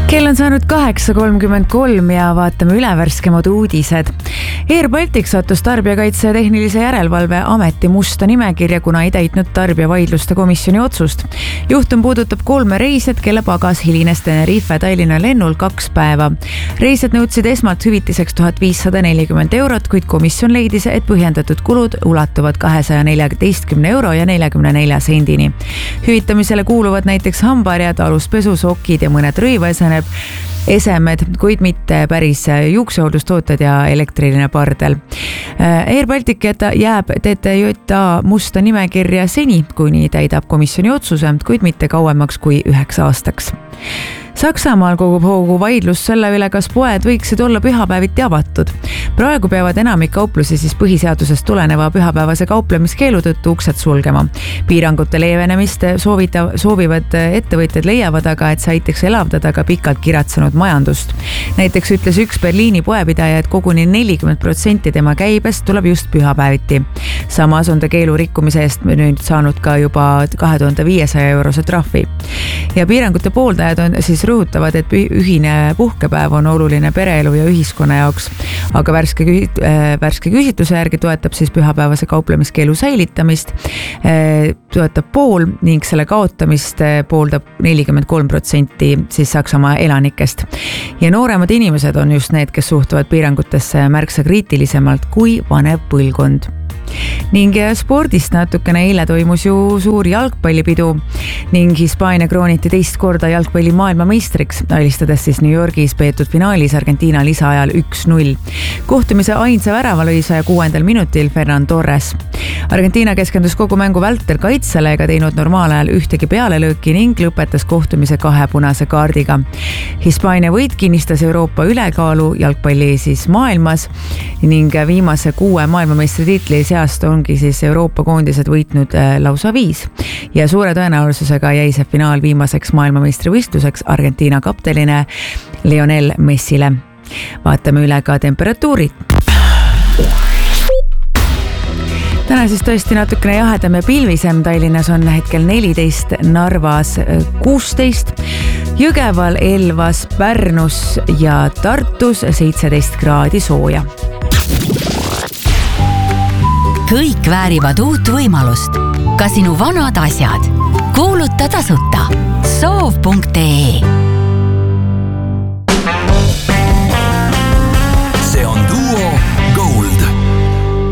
Kell on saanud 8.33 ja vaatame ülevärskemad uudised. Air Baltic sattus Tarbijakaitse ja Tehnilise Järelevalve Ameti musta nimekirja, kuna ei täitnud tarbijavaidluste komisjoni otsust. Juhtum puudutab 3 reisijat, kelle pagas hilines Tenerife Tallinna lennul 2 päeva. Reisijad nõudsid esmalt hüvitiseks 1540 €, kuid komisjon leidis, et põhjendatud kulud ulatuvad 214 € ja 44 sendini. Hüvitamisele kuuluvad näiteks hambaharjad, aluspesu, sokid ja mõned rõivaesemed, kuid mitte päris juuksehooldustooted ja elektriline pardel. Air Baltic jääb TTJA musta nimekirja seni, kuni täidab komisjoni otsuse, kuid mitte kauemaks kui 9 aastaks. Saksamaal kogub hoogu vaidlus selle üle, kas poed võiksid olla pühapäeviti avatud. Praegu peavad enamik kauplusi siis põhiseadusest tuleneva pühapäevase kauplemiskeelu tõttu uksed sulgema. Piirangute leevenemist soovivad ettevõtjad leiavad aga, et see aitaks elavdada ka pikalt kiratsenud majandust. Näiteks ütles üks Berliini poepidaja, et koguni 40% tema käibest tuleb just pühapäeviti. Samas on ta keelu rikkumise eest nüüd saanud ka juba 2500 € trahvi. Ja piirangute pooldajad on siis rõhutavad, et ühine puhkepäev on oluline pereelu ja ühiskonna jaoks, aga värske küsitluse järgi toetab siis pühapäevase kauplemiskeelu säilitamist, toetab pool ning selle kaotamist pooldab 43% siis Saksamaa elanikest. Ja nooremad inimesed on just need, kes suhtuvad piirangutesse märksa kriitilisemalt kui vanev põlvkond. Ning spordist natukene. Eile toimus ju suur jalgpallipidu ning Hispaania krooniti teist korda jalgpalli maailmameistriks, alistades siis New Yorgis peetud finaalis Argentiina lisaajal 1-0. Kohtumise ainsa värava lõi 106. minutil Ferran Torres. Argentiina keskendus kogu mängu vältel kaitsele ega teinud normaalajal ühtegi pealelööki ning lõpetas kohtumise 2 punase kaardiga. Hispaania võit kinnistas Euroopa ülekaalu jalgpalli siis maailmas ning viimase 6 maailmameistri tiitli seast ongi siis Euroopa koondised võitnud lausa 5 ja suure tõenäosusega jäi see finaal viimaseks maailmameistrivõistluseks Argentiina kaptenile Lionel Messile. Vaatame üle ka temperatuurid. Täna siis tõesti natukene jahedam ja pilvisem. Tallinnas on hetkel 14, Narvas 16, Jõgeval, Elvas, Pärnus ja Tartus 17 kraadi sooja. Kõik väärivad uut võimalust. Ka sinu vanad asjad. Kuuluta tasuta. Soov.ee. See on